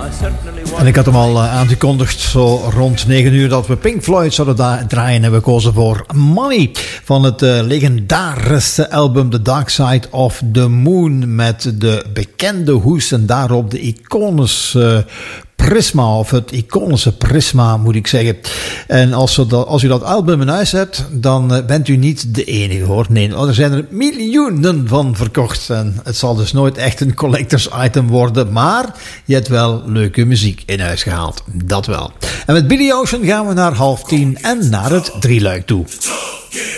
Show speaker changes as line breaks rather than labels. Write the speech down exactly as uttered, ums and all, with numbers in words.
En ik had hem al uh, aangekondigd zo rond negen uur dat we Pink Floyd zouden da- draaien. En we kozen voor Money van het uh, legendarische album The Dark Side of the Moon. Met de bekende hoes en daarop de iconische prisma, of het iconische prisma moet ik zeggen. En als u dat, als u dat album in huis hebt, dan uh, bent u niet de enige hoor. Nee, er zijn er miljoenen van verkocht. En het zal dus nooit echt een collectors item worden, maar je hebt wel leuke muziek in huis gehaald. Dat wel. En met Billy Ocean gaan we naar half tien en naar het drieluik toe.